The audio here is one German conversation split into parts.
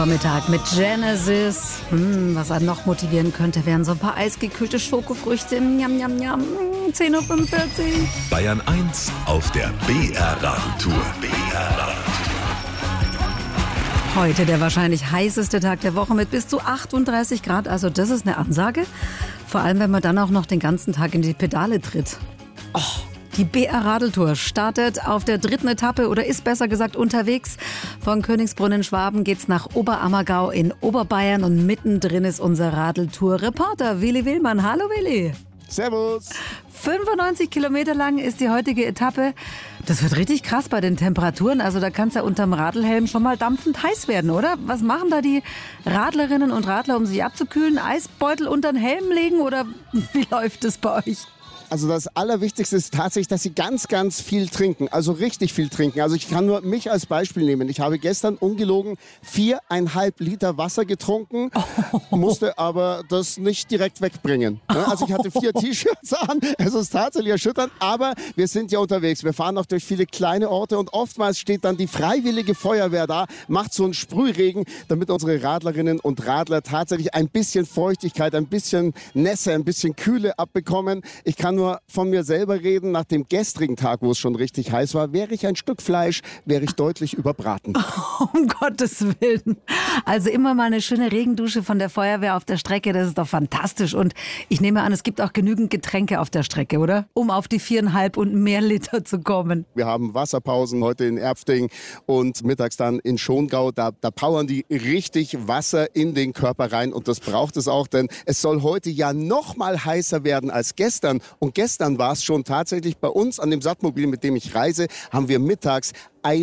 Vormittag mit Genesis. Was einen noch motivieren könnte, wären so ein paar eisgekühlte Schokofrüchte. Njam, njam, njam. 10.45 Uhr. Bayern 1 auf der BR-Radtour. Heute der wahrscheinlich heißeste Tag der Woche mit bis zu 38 Grad. Also das ist eine Ansage. Vor allem, wenn man dann auch noch den ganzen Tag in die Pedale tritt. Die BR-Radeltour startet auf der 3. Etappe oder ist besser gesagt unterwegs. Von Königsbrunn in Schwaben geht's nach Oberammergau in Oberbayern und mittendrin ist unser Radeltour-Reporter Willi Willmann. Hallo Willi. Servus. 95 Kilometer lang ist die heutige Etappe. Das wird richtig krass bei den Temperaturen. Also da kann es ja unterm Radlhelm schon mal dampfend heiß werden, oder? Was machen da die Radlerinnen und Radler, um sich abzukühlen? Eisbeutel unter den Helm legen oder wie läuft es bei euch? Also das Allerwichtigste ist tatsächlich, dass Sie ganz, ganz viel trinken. Also richtig viel trinken. Also ich kann nur mich als Beispiel nehmen. Ich habe gestern ungelogen 4,5 Liter Wasser getrunken, musste aber das nicht direkt wegbringen. Also ich hatte 4 T-Shirts an. Es ist tatsächlich erschütternd. Aber wir sind ja unterwegs. Wir fahren auch durch viele kleine Orte und oftmals steht dann die freiwillige Feuerwehr da, macht so einen Sprühregen, damit unsere Radlerinnen und Radler tatsächlich ein bisschen Feuchtigkeit, ein bisschen Nässe, ein bisschen Kühle abbekommen. Ich kann nur von mir selber reden. Nach dem gestrigen Tag, wo es schon richtig heiß war, wäre ich ein Stück Fleisch, wäre ich deutlich überbraten. Um Gottes Willen. Also immer mal eine schöne Regendusche von der Feuerwehr auf der Strecke, das ist doch fantastisch. Und ich nehme an, es gibt auch genügend Getränke auf der Strecke, oder? Um auf die 4,5 und mehr Liter zu kommen. Wir haben Wasserpausen heute in Erpfting und mittags dann in Schongau. Da powern die richtig Wasser in den Körper rein und das braucht es auch, denn es soll heute ja noch mal heißer werden als gestern. Und gestern war es schon tatsächlich bei uns an dem Sattmobil, mit dem ich reise, haben wir mittags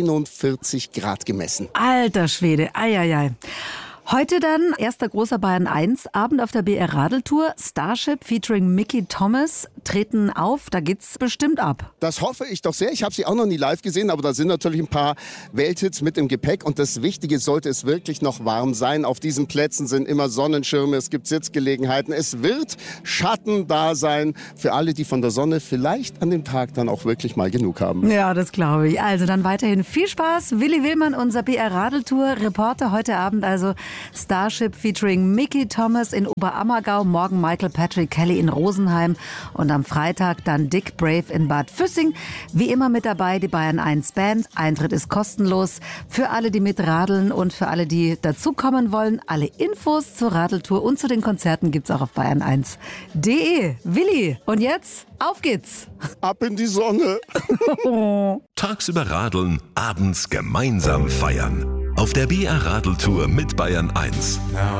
41 Grad gemessen. Alter Schwede, eieiei. Heute dann erster großer Bayern 1 Abend auf der BR Radeltour. Starship featuring Mickey Thomas treten auf. Da geht's bestimmt ab. Das hoffe ich doch sehr. Ich habe sie auch noch nie live gesehen, aber da sind natürlich ein paar Welthits mit im Gepäck. Und das Wichtige, sollte es wirklich noch warm sein. Auf diesen Plätzen sind immer Sonnenschirme, es gibt Sitzgelegenheiten. Es wird Schatten da sein für alle, die von der Sonne vielleicht an dem Tag dann auch wirklich mal genug haben. Ja, das glaube ich. Also dann weiterhin viel Spaß. Willi Willmann, unser BR Radeltour Reporter heute Abend. Also Starship featuring Mickey Thomas in Oberammergau, morgen Michael Patrick Kelly in Rosenheim und am Freitag dann Dick Brave in Bad Füssing. Wie immer mit dabei die Bayern 1 Band. Eintritt ist kostenlos für alle, die mitradeln und für alle, die dazukommen wollen. Alle Infos zur Radeltour und zu den Konzerten gibt's auch auf bayern1.de. Willi, und jetzt auf geht's. Ab in die Sonne. Tagsüber radeln, abends gemeinsam feiern. Auf der BR-Radeltour mit Bayern 1.